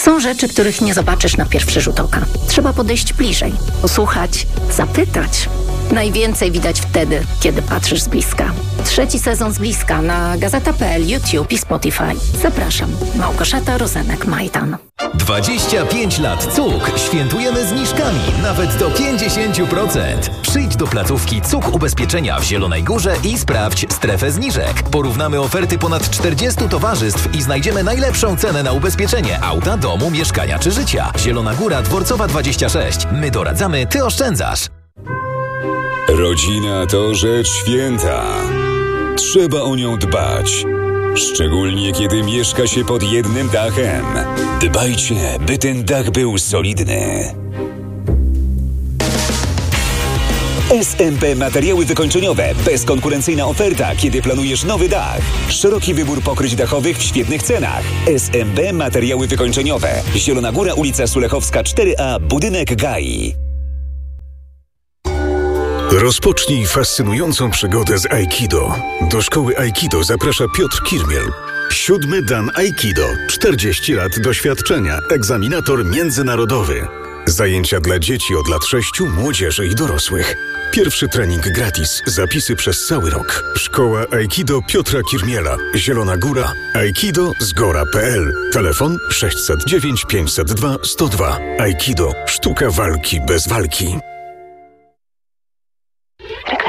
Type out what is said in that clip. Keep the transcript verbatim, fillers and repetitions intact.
Są rzeczy, których nie zobaczysz na pierwszy rzut oka. Trzeba podejść bliżej, posłuchać, zapytać. Najwięcej widać wtedy, kiedy patrzysz z bliska. Trzeci sezon z bliska na gazeta kropka pe el, YouTube i Spotify. Zapraszam. Małgorzata Rozenek-Majdan. dwadzieścia pięć lat C U K świętujemy zniżkami nawet do pięćdziesiąt procent. Przyjdź do placówki C U K Ubezpieczenia w Zielonej Górze i sprawdź strefę zniżek. Porównamy oferty ponad czterdziestu towarzystw i znajdziemy najlepszą cenę na ubezpieczenie auta, domu, mieszkania czy życia. Zielona Góra, Dworcowa dwadzieścia sześć. My doradzamy, ty oszczędzasz. Rodzina to rzecz święta. Trzeba o nią dbać. Szczególnie kiedy mieszka się pod jednym dachem. Dbajcie, by ten dach był solidny. S M P Materiały wykończeniowe. Bezkonkurencyjna oferta, kiedy planujesz nowy dach. Szeroki wybór pokryć dachowych w świetnych cenach. S M P Materiały wykończeniowe. Zielona Góra, ulica Sulechowska cztery A, budynek G A I. Rozpocznij fascynującą przygodę z Aikido. Do szkoły Aikido zaprasza Piotr Kirmiel. Siódmy dan Aikido. czterdzieści lat doświadczenia. Egzaminator międzynarodowy. Zajęcia dla dzieci od lat sześciu, młodzieży i dorosłych. Pierwszy trening gratis. Zapisy przez cały rok. Szkoła Aikido Piotra Kirmiela. Zielona Góra. Aikido zgora kropka pe el. Telefon sześć zero dziewięć pięć zero dwa sto dwa. Aikido. Sztuka walki bez walki.